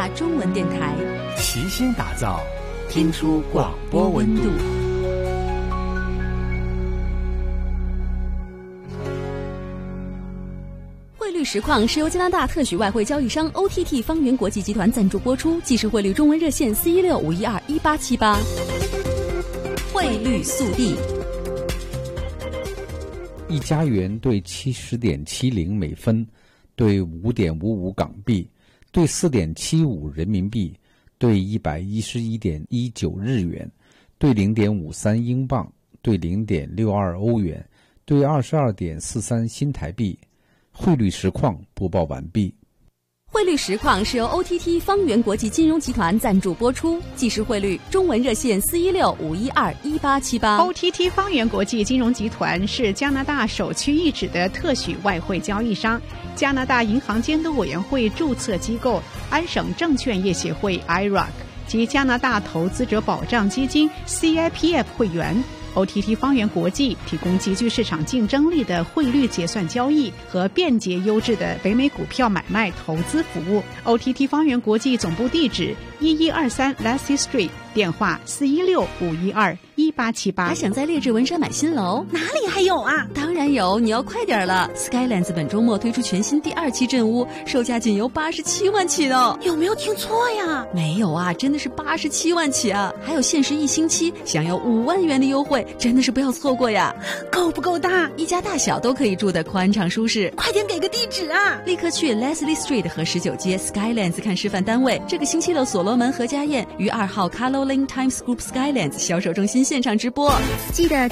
大中文电台， 齐心打造，听出广播温度。 汇率实况是由加拿大特许外汇交易商 OTT 方圆国际集团赞助播出，即时汇率中文热线416-512-1878。汇率速递。 1加元兑70.70美分，兑5.55港币，兑4.75人民币，兑111.19日元，兑0.53英镑，兑0.62欧元，兑22.43新台币。汇率实况播报完毕。 汇率实况是由 OTT 方圆国际金融集团赞助播出，即时汇率中文热线416-512-1878。 OTT 方圆国际金融集团是加拿大首屈一指的特许外汇交易商，加拿大银行监督委员会注册机构安省证券业协会 IROC 及加拿大投资者保障基金 CIPF 会员。OTT 方圆国际提供极具市场竞争力的汇率结算交易和便捷优质的北美股票买卖投资服务。OTT 方圆国际总部地址1123 Lassie Street， 电话416-512-1878。 还想在列治文山买新楼？ 哪里还有啊？ 当然有，你要快点了。Skylands 本周末推出全新第2期镇屋，售价仅由87万起呢。 有没有听错呀？ 没有啊，真的是87万起啊！还有限时1星期，享有5万元的优惠，真的是不要错过呀！ 够不够大？ 一家大小都可以住得宽敞舒适。 快点给个地址啊！ 立刻去 Leslie Street 和19街 Skylands 看示范单位。这个星期六所罗门何家宴于2号 Carlow Lane Times Group Skylands 销售中心现场直播， 记得